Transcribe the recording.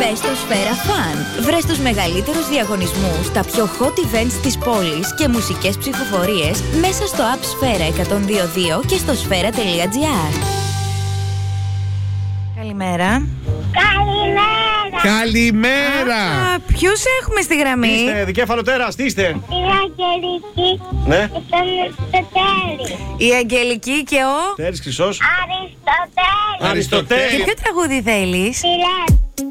Μπες στο Σφαίρα Fun. Βρες τους μεγαλύτερους διαγωνισμούς, τα πιο hot events της πόλης και μουσικές ψηφοφορίες μέσα στο app Σφαίρα 102.2 και στο σφαίρα.gr. Καλημέρα. Καλημέρα! Ποιους έχουμε στη γραμμή? Είστε δικέφαλο τέρας, τι είστε? Η Αγγελική Ναι. και τον Αριστοτέλη. Η Αγγελική και ο Τέρης Χρυσός. Αριστοτέλη. Αριστοτέλη. Και ποιο τραγούδι θέλεις? Φιλέ.